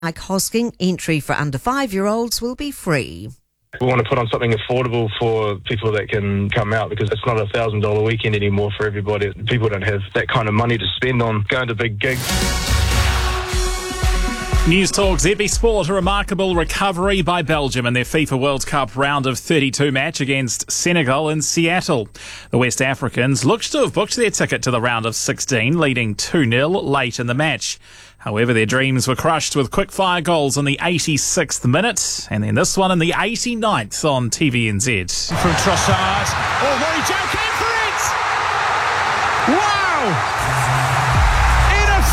Like Hosking, entry for under 5-year-olds will be free. We want to put on something affordable for people that can come out, because it's not a $1,000 weekend anymore for everybody. People don't have that kind of money to spend on going to big gigs. News Talk ZB Sport, a remarkable recovery by Belgium in their FIFA World Cup round of 32 match against Senegal in Seattle. The West Africans looked to have booked their ticket to the round of 16, leading 2-0 late in the match. However, their dreams were crushed with quick-fire goals in the 86th minute, and then this one in the 89th on TVNZ. From Trossard. Oh, Rory Joe came for it! Wow! In a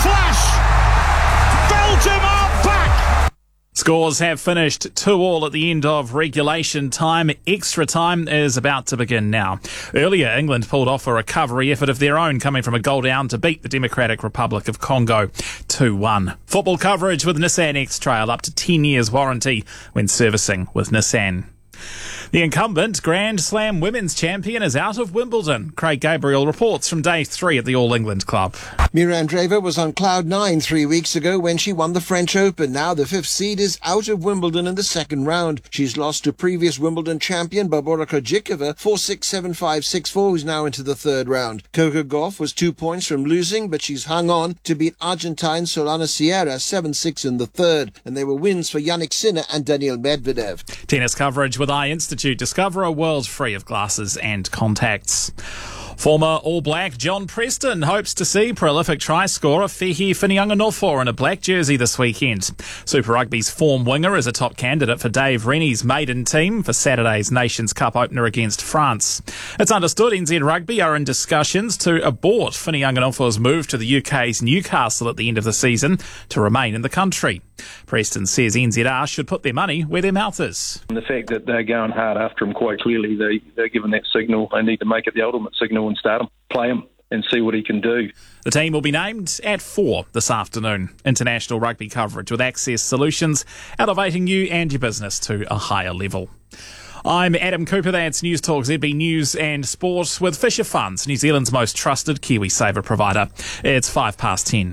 flash, Belgium are back! Scores have finished 2-2 at the end of regulation time. Extra time is about to begin now. Earlier, England pulled off a recovery effort of their own, coming from a goal down to beat the Democratic Republic of Congo 2-1. Football coverage with Nissan X-Trail, up to 10 years warranty when servicing with Nissan. The incumbent Grand Slam women's champion is out of Wimbledon. Craig Gabriel reports from day 3 at the All England Club. Mira Andreeva was on cloud 9 3 weeks ago when she won the French Open. Now the 5th seed is out of Wimbledon in the second round. She's lost to previous Wimbledon champion Barbora Krejcikova 4-6, 7-5, 6-4, who's now into the third round. Coco Gauff was 2 points from losing, but she's hung on to beat Argentine Solana Sierra 7-6 in the third. And they were wins for Yannick Sinner and Daniil Medvedev. Tennis coverage with Eye Institute. Discover a world free of glasses and contacts. Former All Black John Preston hopes to see prolific try scorer Fehi Whiniunga-Nofoa in a black jersey this weekend. Super Rugby's form winger is a top candidate for Dave Rennie's maiden team for Saturday's Nations Cup opener against France. It's understood NZ Rugby are in discussions to abort Whiniunga-Nofoa's move to the UK's Newcastle at the end of the season to remain in the country. Preston says NZR should put their money where their mouth is. The fact that they're going hard after him quite clearly, they're given that signal. They need to make it the ultimate signal and start him, play him and see what he can do. The team will be named at 4 this afternoon. International rugby coverage with Access Solutions, elevating you and your business to a higher level. I'm Adam Cooper, that's News Talk ZB News and Sport with Fisher Funds, New Zealand's most trusted KiwiSaver provider. It's 10:05.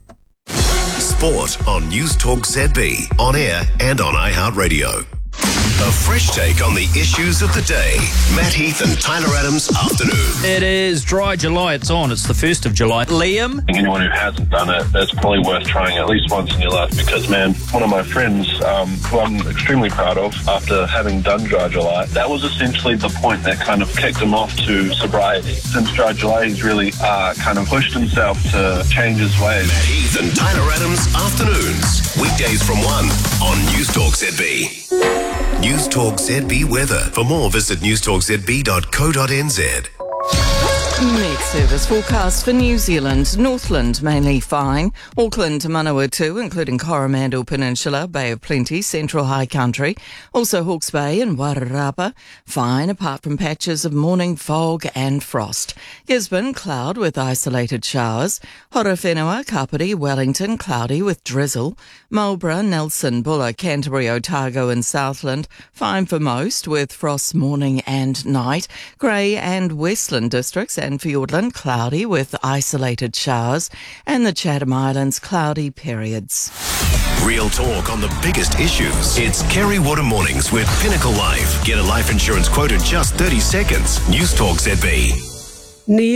Sport on News Talk ZB, on air and on iHeartRadio. A fresh take on the issues of the day. Matt Heath and Tyler Adams, afternoon. It is Dry July. It's on. It's the 1st of July. Liam? Anyone who hasn't done it, it's probably worth trying at least once in your life, because, man, one of my friends, who I'm extremely proud of, after having done Dry July, that was essentially the point that kind of kicked him off to sobriety. Since Dry July, he's really kind of pushed himself to change his ways. Matt Heath and Tyler Adams, afternoons. Weekdays from 1 on News Talk ZB. News Talk ZB weather. For more, visit newstalkzb.co.nz. Met service forecast for New Zealand. Northland mainly fine. Auckland to Manawatu, including Coromandel Peninsula, Bay of Plenty, Central High Country. Also Hawke's Bay and Wairarapa, fine apart from patches of morning fog and frost. Gisborne, cloud with isolated showers. Horowhenua, Kapiti, Wellington, cloudy with drizzle. Marlborough, Nelson, Buller, Canterbury, Otago and Southland, fine for most with frost morning and night. Grey and Westland districts and Fiordland, cloudy with isolated showers, and the Chatham Islands, cloudy periods. Real talk on the biggest issues. It's Kerry Water Mornings with Pinnacle Life. Get a life insurance quote in just 30 seconds. News Talk ZB.